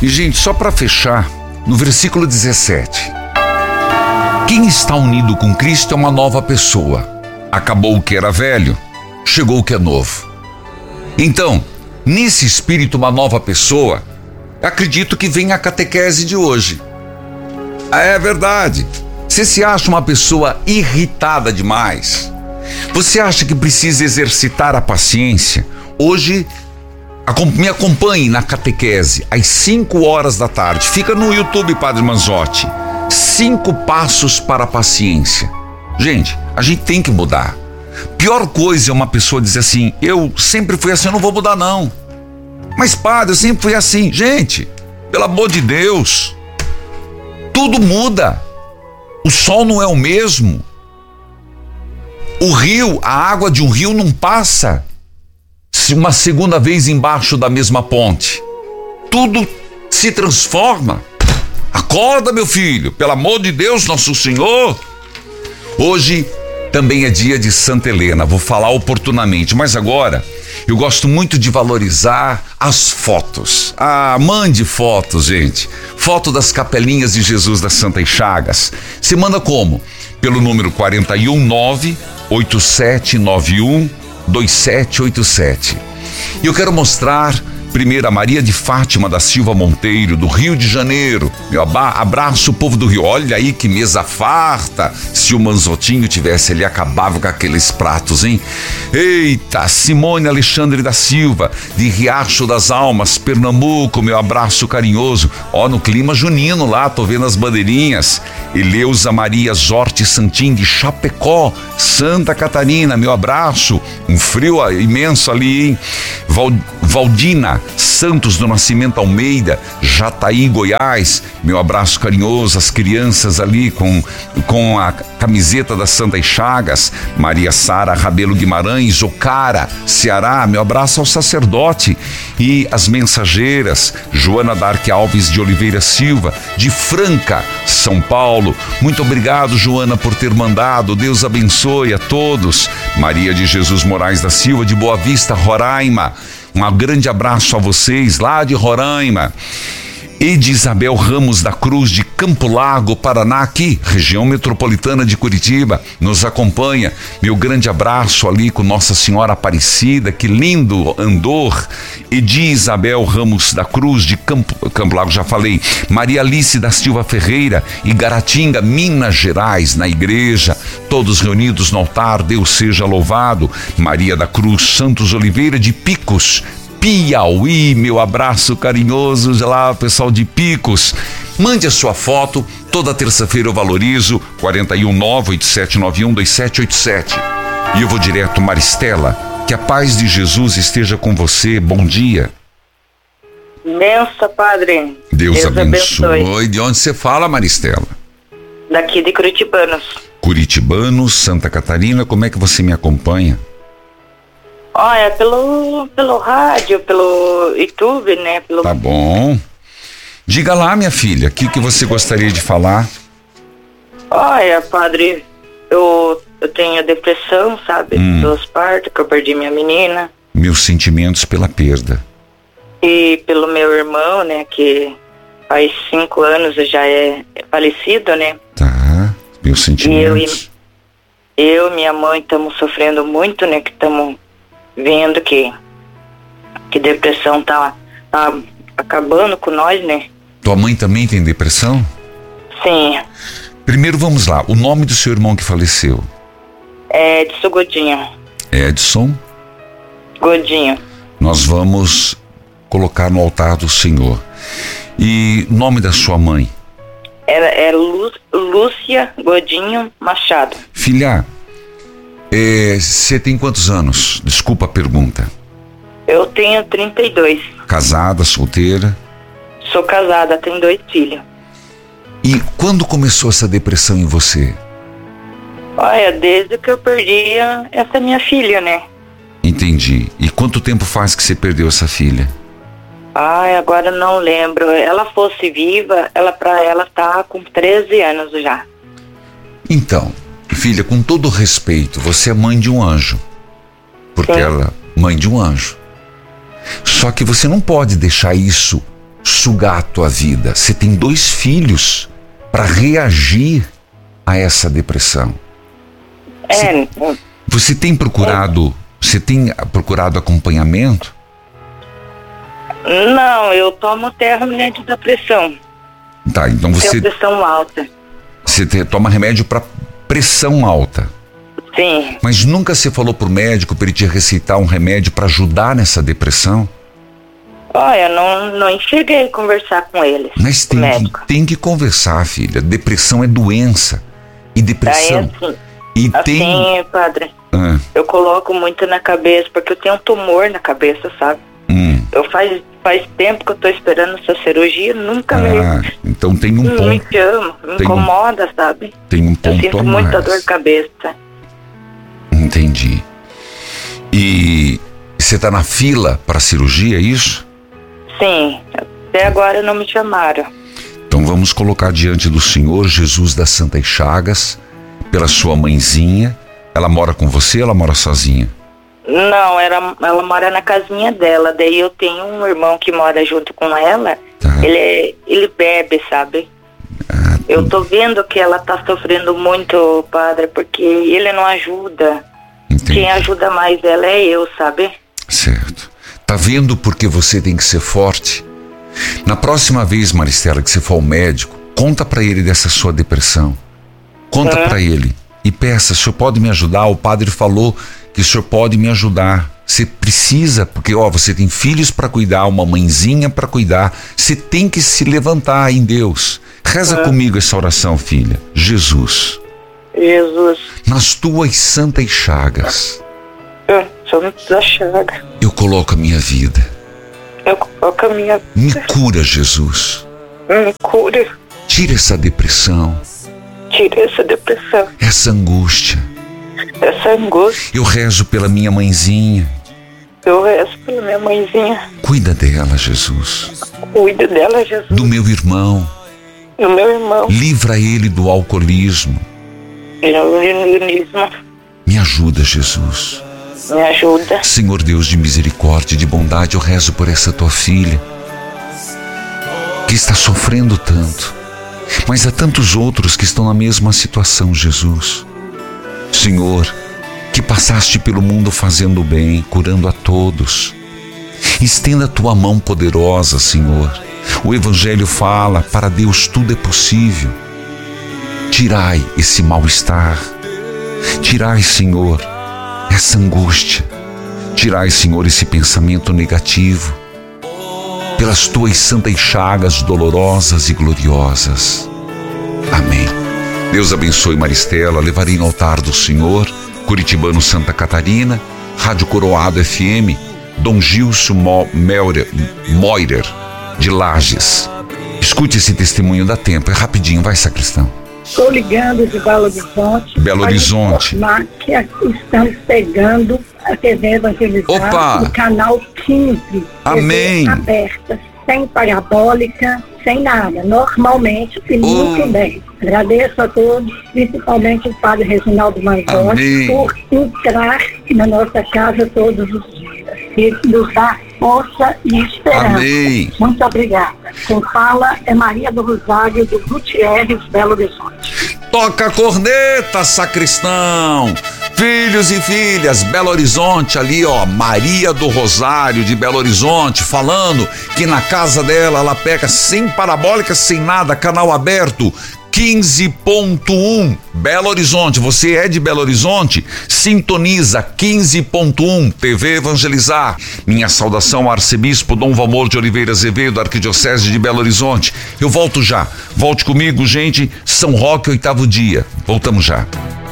E, gente, só para fechar, no versículo 17: quem está unido com Cristo é uma nova pessoa. Acabou o que era velho, chegou o que é novo. Então, nesse espírito, uma nova pessoa, acredito que vem a catequese de hoje. É verdade. Você se acha uma pessoa irritada demais? Você acha que precisa exercitar a paciência? Hoje, me acompanhe na catequese, às 5 horas da tarde. Fica no YouTube, Padre Manzotti. 5 passos para a paciência. Gente, a gente tem que mudar. Pior coisa é uma pessoa dizer assim: eu sempre fui assim, eu não vou mudar não. Mas, padre, eu sempre fui assim. Gente, pelo amor de Deus, tudo muda. O sol não é o mesmo. O rio, a água de um rio não passa uma segunda vez embaixo da mesma ponte. Tudo se transforma. Acorda, meu filho, pelo amor de Deus, nosso Senhor. Hoje também é dia de Santa Helena, vou falar oportunamente, mas agora eu gosto muito de valorizar as fotos. Mande fotos, gente. Foto das capelinhas de Jesus das Santas Chagas. Você manda como? Pelo número 41987912787. E eu quero mostrar primeiro a Maria de Fátima da Silva Monteiro, do Rio de Janeiro. Meu abraço, o povo do Rio. Olha aí que mesa farta. Se o Manzotinho tivesse ali, acabava com aqueles pratos, hein? Eita, Simone Alexandre da Silva, de Riacho das Almas, Pernambuco, meu abraço carinhoso. No clima junino lá, tô vendo as bandeirinhas. Eleusa Maria Zorte Santim, de Chapecó, Santa Catarina, meu abraço. Um frio imenso ali, hein? Valdina Santos do Nascimento Almeida, Jataí, Goiás, meu abraço carinhoso às crianças ali com a camiseta das Santas Chagas. Maria Sara Rabelo Guimarães, Ocara, Ceará, meu abraço ao sacerdote. E as mensageiras, Joana Darque Alves de Oliveira Silva, de Franca, São Paulo. Muito obrigado, Joana, por ter mandado. Deus abençoe a todos. Maria de Jesus Moraes da Silva, de Boa Vista, Roraima. Um grande abraço a vocês lá de Roraima. Edi Isabel Ramos da Cruz, de Campo Largo, Paraná, aqui, região metropolitana de Curitiba, nos acompanha. Meu grande abraço ali com Nossa Senhora Aparecida, que lindo andor. Edi Isabel Ramos da Cruz, de Campo Largo, já falei. Maria Alice da Silva Ferreira, Igaratinga, Minas Gerais, na igreja, todos reunidos no altar, Deus seja louvado. Maria da Cruz Santos Oliveira, de Picos, Piauí, meu abraço carinhoso lá, pessoal de Picos. Mande a sua foto, toda terça-feira eu valorizo, 41987912787. E eu vou direto, Maristela, que a paz de Jesus esteja com você, bom dia. Benção, padre. Deus abençoe. De onde você fala, Maristela? Daqui de Curitibanos. Curitibanos, Santa Catarina, como é que você me acompanha? Olha, pelo rádio, pelo YouTube, né? Tá bom. Diga lá, minha filha, o que você gostaria de falar? Olha, padre, eu tenho depressão, sabe? Pelos partos, que eu perdi minha menina. Meus sentimentos pela perda. E pelo meu irmão, né? Que faz 5 anos já é falecido, né? Tá, meus sentimentos. E eu e minha mãe estamos sofrendo muito, né? Que estamos vendo que depressão tá acabando com nós, né? Tua mãe também tem depressão? Sim. Primeiro vamos lá, o nome do seu irmão que faleceu? Edson Godinho. Edson? Godinho. Nós vamos colocar no altar do Senhor. E o nome da sua mãe? Lúcia Godinho Machado. Filha, você tem quantos anos? Desculpa a pergunta. Eu tenho 32. Casada, solteira? Sou casada, tenho 2 filhos. E quando começou essa depressão em você? Olha, desde que eu perdi essa minha filha, né? Entendi. E quanto tempo faz que você perdeu essa filha? Agora não lembro. Ela fosse viva, pra ela tá com 13 anos já. Então, filha, com todo respeito, você é mãe de um anjo. Porque Sim. ela é mãe de um anjo. Só que você não pode deixar isso sugar a tua vida. Você tem 2 filhos para reagir a essa depressão. Você tem procurado acompanhamento? Não, eu tomo até remédio da pressão. Tá, então você... Tem pressão alta. Você toma remédio para pressão alta? Sim. Mas nunca você falou pro médico para ele te receitar um remédio para ajudar nessa depressão? Olha, não cheguei a conversar com ele. Mas tem que conversar, filha. Depressão é doença. E depressão... Assim, padre, eu coloco muito na cabeça, porque eu tenho um tumor na cabeça, sabe? Eu faz tempo que eu tô esperando essa cirurgia, nunca então tem um ponto. Me chama, me incomoda, sabe? Tem um ponto. Eu sinto muita dor de cabeça. Entendi. E você tá na fila para cirurgia, é isso? Sim, até agora não me chamaram. Então vamos colocar diante do Senhor Jesus das Santas Chagas, pela sua mãezinha. Ela mora com você ou ela mora sozinha? Não, ela mora na casinha dela. Daí eu tenho um irmão que mora junto com ela. Tá. Ele bebe, sabe? Eu tô vendo que ela tá sofrendo muito, padre, porque ele não ajuda. Entendi. Quem ajuda mais ela é eu, sabe? Certo. Tá vendo porque você tem que ser forte? Na próxima vez, Maristela, que você for ao médico, conta pra ele dessa sua depressão. Conta pra ele e peça: o senhor pode me ajudar? O padre falou que o senhor pode me ajudar. Você precisa, porque você tem filhos para cuidar, uma mãezinha para cuidar. Você tem que se levantar em Deus. Reza comigo essa oração, filha. Jesus, nas tuas santas chagas, eu coloco a minha vida. Me cura, Jesus. Me cura. Tira essa depressão. Essa angústia. Eu rezo pela minha mãezinha. Cuida dela, Jesus. Do meu irmão. Livra ele do alcoolismo. Me ajuda, Jesus. Senhor Deus de misericórdia e de bondade, eu rezo por essa tua filha que está sofrendo tanto. Mas há tantos outros que estão na mesma situação, Jesus. Senhor, que passaste pelo mundo fazendo o bem, curando a todos. Estenda a tua mão poderosa, Senhor. O Evangelho fala: para Deus tudo é possível. Tirai esse mal-estar. Tirai, Senhor, essa angústia. Tirai, Senhor, esse pensamento negativo. Pelas tuas santas chagas dolorosas e gloriosas. Amém. Deus abençoe Maristela. Levarei no altar do Senhor, Curitibano, Santa Catarina, Rádio Coroado FM, Dom Gilson Moirer, de Lages. Escute esse testemunho, dá tempo, é rapidinho, vai, sacristão. Estou ligando de Belo Horizonte. Belo Horizonte. Que estamos pegando a TV Evangelizar no canal 15. Amém. TV aberta, sem parabólica, sem nada, normalmente e muito bem. Agradeço a todos, principalmente o padre Reginaldo Manzotti, por entrar na nossa casa todos os dias e nos dar força e esperança. Amém. Muito obrigada. Quem fala é Maria do Rosário, do Gutierrez, Belo Horizonte. Toca a corneta, sacristão! Filhos e filhas, Belo Horizonte, ali Maria do Rosário de Belo Horizonte, falando que na casa dela ela pega sem parabólica, sem nada, canal aberto, 15.1, Belo Horizonte. Você é de Belo Horizonte? Sintoniza 15.1, TV Evangelizar. Minha saudação ao arcebispo Dom Valmor de Oliveira Azevedo, arquidiocese de Belo Horizonte. Eu volto já. Volte comigo, gente. São Roque, 8º dia. Voltamos já.